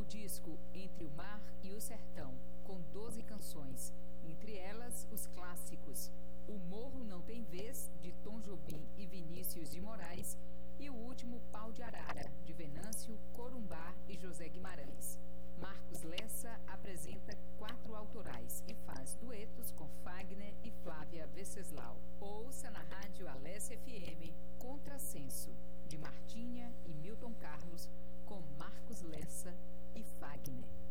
disco Entre o Mar e o Sertão, com 12 canções, entre elas os clássicos O Morro Não Tem Vez, de Tom Jobim e Vinícius de Moraes, e o último Pau de Arara, de Venâncio, Corumbá e José Guimarães. Marcos Lessa apresenta 4 autorais e faz duetos com Fagner e Flávia Venceslau. Ouça na rádio Alesse FM Contrassenso, de Martinha e Milton Carlos, com Marcos Lessa e Fagner.